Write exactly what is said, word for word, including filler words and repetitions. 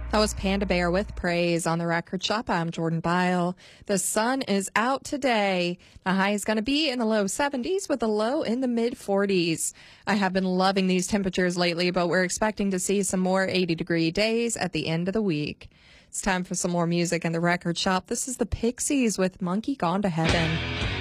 That was Panda Bear with Praise on the Record Shop. I'm Jordan Byle. The sun is out today. The high is going to be in the low seventies with a low in the mid forties. I have been loving these temperatures lately, but we're expecting to see some more eighty degree days at the end of the week. It's time for some more music in the Record Shop. This is the Pixies with Monkey Gone to Heaven.